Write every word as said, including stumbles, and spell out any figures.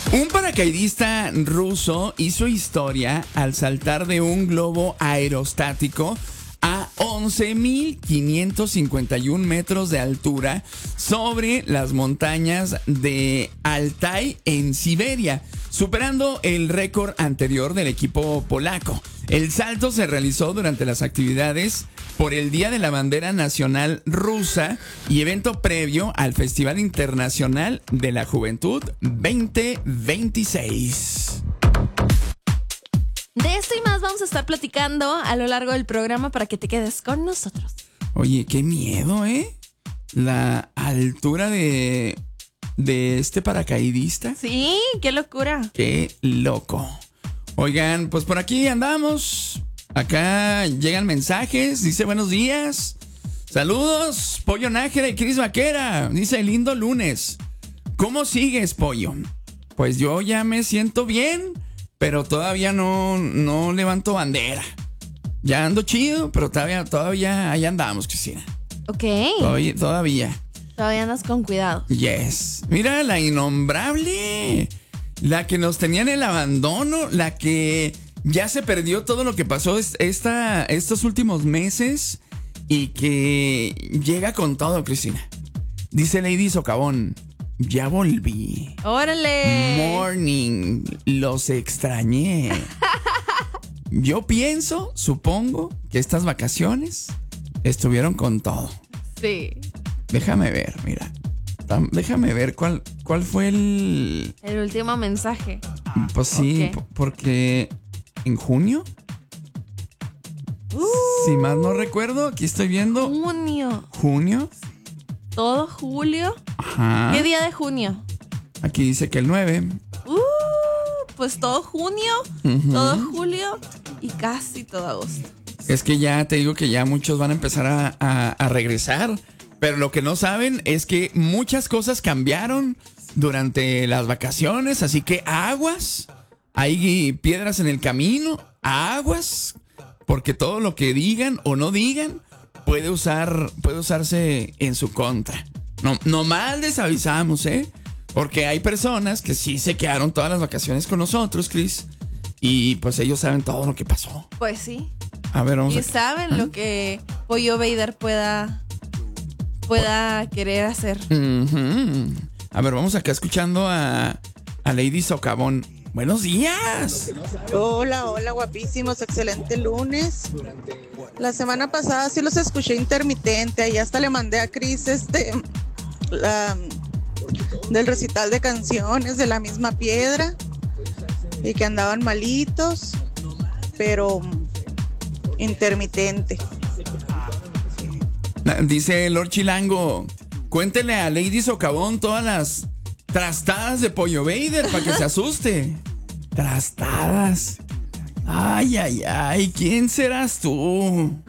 Un paracaidista ruso hizo historia al saltar de un globo aerostático a once mil quinientos cincuenta y un metros de altura sobre las montañas de Altai en Siberia, superando el récord anterior del equipo polaco. El salto se realizó durante las actividades por el Día de la Bandera Nacional Rusa y evento previo al Festival Internacional de la Juventud veinte veintiséis. De esto y más vamos a estar platicando a lo largo del programa para que te quedes con nosotros. Oye, qué miedo, ¿eh? La altura de, de este paracaidista. Sí, qué locura. Qué loco. Oigan, pues por aquí andamos. Acá llegan mensajes. Dice buenos días. Saludos, Pollo Nájera y Cris Vaquera. Dice lindo lunes. ¿Cómo sigues, Pollo? Pues yo ya me siento bien, pero todavía no, no levanto bandera. Ya ando chido, pero todavía, todavía ahí andamos, Cristina. Ok. Todavía, todavía. Todavía andas con cuidado. Yes. Mira, la innombrable. La que nos tenía en el abandono. La que ya se perdió todo lo que pasó esta, estos últimos meses. Y que llega con todo, Cristina. Dice Lady Socavón. Ya volví. ¡Órale! Morning. Los extrañé. Yo pienso, supongo, que estas vacaciones estuvieron con todo. Sí. Déjame ver, mira. Déjame ver cuál, cuál fue el... El último mensaje. Pues sí, Ok. porque en junio, Uh, si más no recuerdo, aquí estoy viendo junio. junio. Todo julio. Ajá. ¿Qué día de junio? Aquí dice que el nueve. Uh, pues todo junio, Ujú. todo julio y casi todo agosto. Es que ya te digo que ya muchos van a empezar a, a, a regresar. Pero lo que no saben es que muchas cosas cambiaron durante las vacaciones. Así que aguas. Hay piedras en el camino. Aguas. Porque todo lo que digan o no digan puede usar, puede usarse en su contra. No, no mal les avisamos, ¿eh? Porque hay personas que sí se quedaron todas las vacaciones con nosotros, Cris. Y pues ellos saben todo lo que pasó. Pues sí. A ver, vamos Y a... saben ¿Ah? lo que Pollo Vader pueda, pueda querer hacer. Ujú. A ver, vamos acá escuchando a, a Lady Socavón. Buenos días. Hola, hola, guapísimos, excelente lunes. La semana pasada sí los escuché intermitente, ahí hasta le mandé a Cris este la, del recital de canciones de La Misma Piedra y que andaban malitos, pero intermitente. Dice Lord Chilango, cuéntele a Lady Socavón todas las trastadas de Pollo Vader para que se asuste. Trastadas. Ay, ay, ay, ¿quién serás tú?